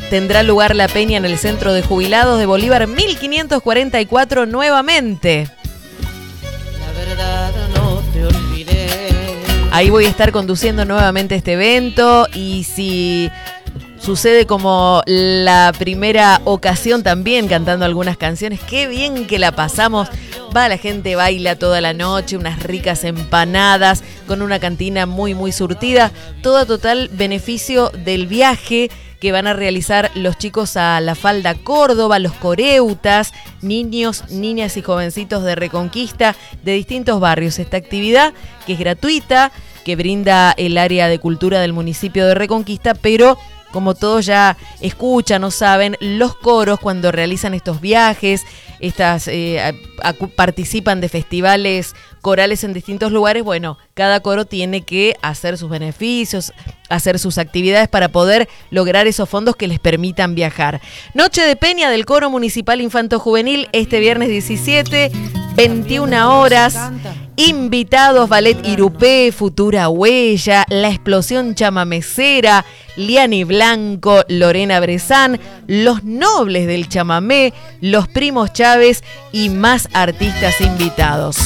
tendrá lugar la peña en el Centro de Jubilados de Bolívar 1544 nuevamente. La verdad no te olvidé. Ahí voy a estar conduciendo nuevamente este evento y si sucede como la primera ocasión también cantando algunas canciones, qué bien que la pasamos. Va, la gente baila toda la noche, unas ricas empanadas con una cantina muy muy surtida, todo a total beneficio del viaje que van a realizar los chicos a La Falda, Córdoba, los coreutas, niños, niñas y jovencitos de Reconquista de distintos barrios. Esta actividad que es gratuita, que brinda el área de cultura del municipio de Reconquista, pero como todos ya escuchan o saben, los coros cuando realizan estos viajes, participan de festivales corales en distintos lugares, bueno, cada coro tiene que hacer sus beneficios, hacer sus actividades para poder lograr esos fondos que les permitan viajar. Noche de peña del Coro Municipal Infanto Juvenil este viernes 17, 21 horas. Invitados: Ballet Irupé, Futura Huella, La Explosión Chamamecera, Liani Blanco, Lorena Brezán, Los Nobles del Chamamé, Los Primos Chávez y más artistas invitados.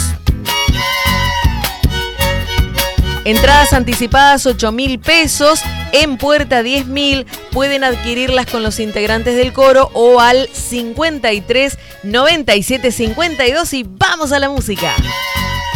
Entradas anticipadas 8.000 pesos, en puerta 10.000, pueden adquirirlas con los integrantes del coro o al 53 97 52 y vamos a la música.